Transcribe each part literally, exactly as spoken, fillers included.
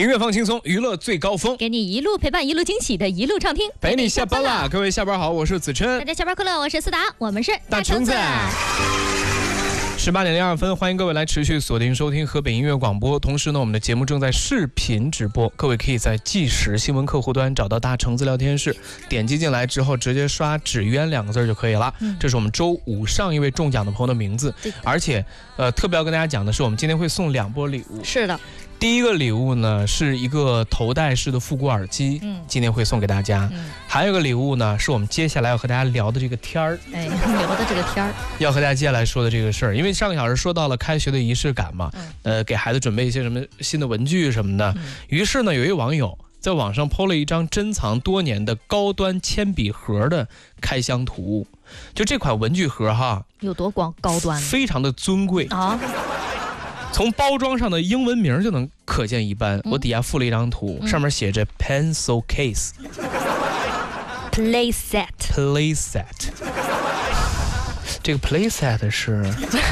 音乐放轻松，娱乐最高峰， 给你一路陪伴，一路惊喜的一路畅听， 陪你下班啦！各位下班好，我是子琛， 大家下班快乐，我是思达，我们是大橙子。十八点零二分，欢迎各位来持续锁定收听河北音乐广播。同时呢，我们的节目正在视频直播，各位可以在即时新闻客户端找到大橙子聊天室，点击进来之后直接刷纸鸢两个字就可以了。嗯、这是我们周五上一位中奖的朋友的名字，而且呃，特别要跟大家讲的是，我们今天会送两波礼物。 是的。 第一个礼物呢是一个头戴式的复古耳机，嗯，今天会送给大家。嗯，还有一个礼物呢是我们接下来要和大家聊的这个天儿， 哎，聊的这个天儿， 要和大家接下来说的这个事儿。因为上个小时说到了开学的仪式感嘛，嗯、呃，给孩子准备一些什么新的文具什么的。嗯、于是呢，有一位网友在网上 po 了一张珍藏多年的高端铅笔盒的开箱图。就这款文具盒哈，有多高高端？ 非常的尊贵啊。从包装上的英文名就能可见一斑。嗯、我底下附了一张图，嗯、上面写着 pencil case。play set。 play set。这个 play set 是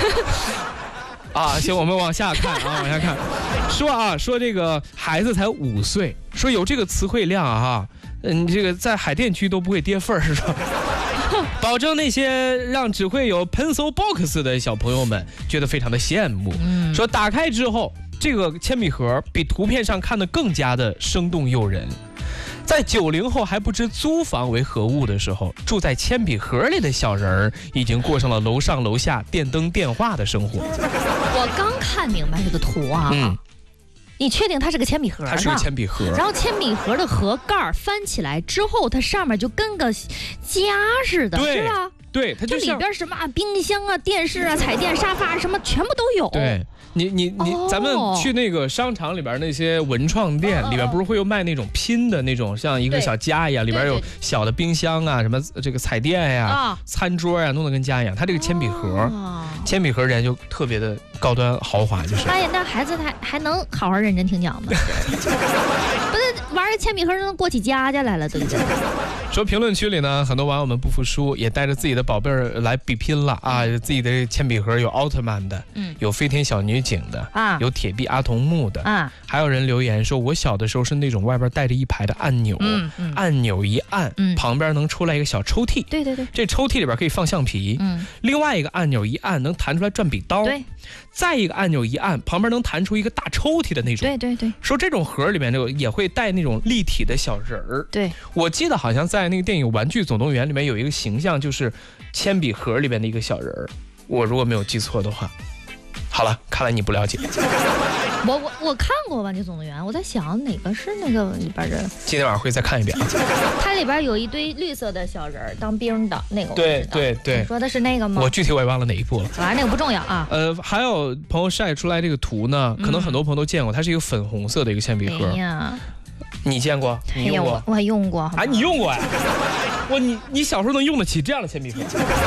啊，行，我们往下看啊，往下看。说啊，说这个孩子才五岁，说有这个词汇量啊，嗯，这个在海淀区都不会跌份儿，是吧？保证那些让只会有 pencil box 的小朋友们觉得非常的羡慕。嗯、说打开之后，这个铅笔盒比图片上看的更加的生动诱人。在九零后还不知租房为何物的时候，住在铅笔盒里的小人儿已经过上了楼上楼下电灯电话的生活。 我刚看明白这个图啊。嗯，你确定它是个铅笔盒？ 它是个铅笔盒， 然后铅笔盒的盒盖翻起来之后，它上面就跟个家似的，是吧？ 对，它就里边什么啊，冰箱啊、电视啊、彩电、沙发什么全部都有。 对，你你你，哦、咱们去那个商场里边那些文创店，哦、里边不是会有卖那种拼的那种，像一个小家一样，里边有小的冰箱啊，什么这个彩电呀、啊、餐桌呀，弄得跟家一样。它这个铅笔盒，哦、铅笔盒人家就特别的高端豪华，就是。 哎呀，那孩子他还能好好认真听讲吗？不是玩铅笔盒能过起家家来了，对不对？ 说评论区里呢，很多网友们不服输，也带着自己的宝贝儿来比拼了啊！自己的铅笔盒有奥特曼的，嗯，有飞天小女警的啊，有铁臂阿童木的啊，还有人留言说，我小的时候是那种外边带着一排的按钮，嗯嗯、按钮一按，嗯、旁边能出来一个小抽屉， 对对对， 这抽屉里边可以放橡皮，嗯，另外一个按钮一按能弹出来转笔刀， 对， 再一个按钮一按旁边能弹出一个大抽屉的那种， 对对对， 说这种盒里面这个也会带那种立体的小人儿， 对， 我记得好像在那个电影《玩具总动员》里面有一个形象，就是铅笔盒里面的一个小人儿，我如果没有记错的话。好了，看来你不了解。 我我我看过《玩具总动员》，我在想哪个是那个里边的。 今天晚上会再看一遍啊。 它里边有一堆绿色的小人儿当兵的那个。 对对对。 你说的是那个吗？ 我具体我也忘了哪一部了。 反正那个不重要啊。 呃，还有朋友晒出来这个图呢，可能很多朋友都见过，它是一个粉红色的一个铅笔盒。 哎呀， 你见过？你用过？ 我还用过。 啊，你用过呀？我你你小时候能用得起这样的铅笔盒？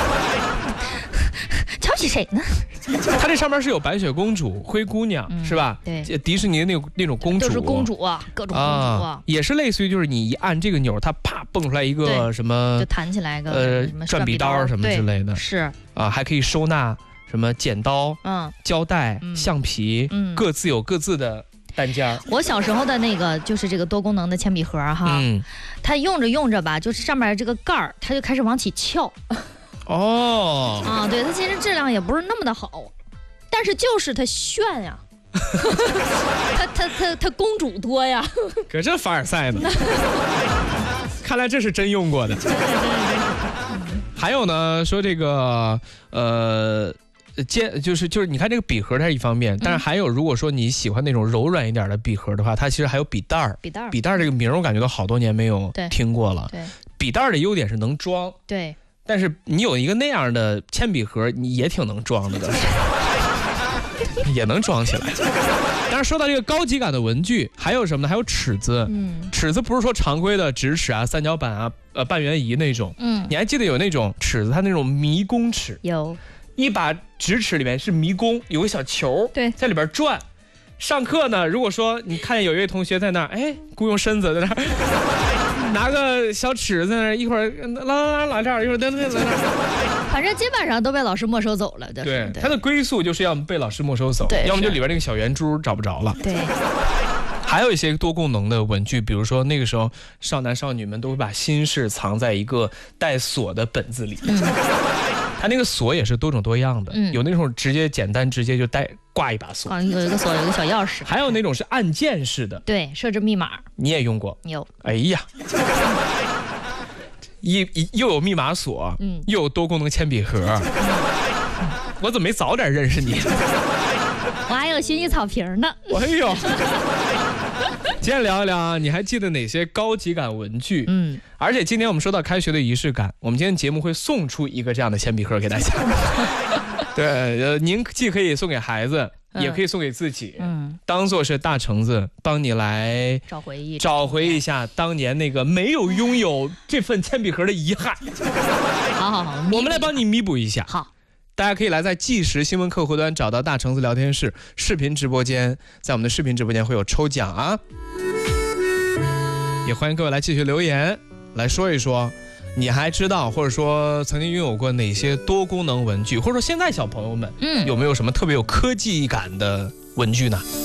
瞧起谁呢？ 它这上面是有白雪公主、灰姑娘，嗯、是吧？ 对， 迪士尼的那种那种公主， 都是公主啊，各种公主啊， 啊也是类似于就是你一按这个钮，它啪蹦出来一个什么， 就弹起来一个呃转笔刀什么之类的， 是啊，还可以收纳什么剪刀、嗯、胶带、嗯、橡皮，嗯，各自有各自的单件。 我小时候的那个就是这个多功能的铅笔盒哈，嗯，它用着用着吧，就是上面这个盖儿，它就开始往起翘。 哦， 啊，对，它其实质量也不是那么的好，但是就是它炫呀，它它它它公主多呀。 可这凡尔赛呢？看来这是真用过的。还有呢，说这个呃。尖就是就是你看这个笔盒它是一方面，但是还有如果说你喜欢那种柔软一点的笔盒的话，它其实还有笔袋儿。 笔袋儿， 笔袋儿这个名我感觉都好多年没有听过了。 对， 笔袋儿的优点是能装。 对， 但是你有一个那样的铅笔盒，你也挺能装的的，也能装起来。但是说到这个高级感的文具，还有什么呢？还有尺子。嗯，尺子不是说常规的直尺啊、三角板啊、呃半圆仪那种。嗯，你还记得有那种尺子，它那种迷宫尺？ 有。 一把直尺里面是迷宫，有个小球， 对， 在里边转。上课呢，如果说你看见有一位同学在那儿，哎，雇佣身子在那儿，拿个小尺在那儿，一会儿拉拉拉拉这儿，一会儿噔噔噔噔， 反正基本上都被老师没收走了。对， 对，他的归宿就是要被老师没收走，要么就里边那个小圆珠找不着了。 对。 还有一些多功能的文具，比如说那个时候少男少女们都会把心事藏在一个带锁的本子里。嗯，它那个锁也是多种多样的，嗯、有那种直接简单直接就带挂一把锁， 有一个锁，有一个小钥匙， 还有那种是按键式的， 对，设置密码。 你也用过？ 有。 哎呀，一一又有密码锁，嗯，又有多功能铅笔盒，我怎么没早点认识你？ 我还有薰衣草瓶呢。 哎呦。今天聊一聊啊，你还记得哪些高级感文具？嗯，而且今天我们说到开学的仪式感，我们今天节目会送出一个这样的铅笔盒给大家。对，呃，您既可以送给孩子，嗯、也可以送给自己，嗯，当做是大橙子帮你来找回忆， 找回一下当年那个没有拥有这份铅笔盒的遗憾。 好好好， 我们来帮你弥补一下。 好。 大家可以来在即时新闻客户端找到大橙子聊天室视频直播间，在我们的视频直播间会有抽奖啊，也欢迎各位来继续留言来说一说你还知道或者说曾经拥有过哪些多功能文具，或者说现在小朋友们嗯有没有什么特别有科技感的文具呢？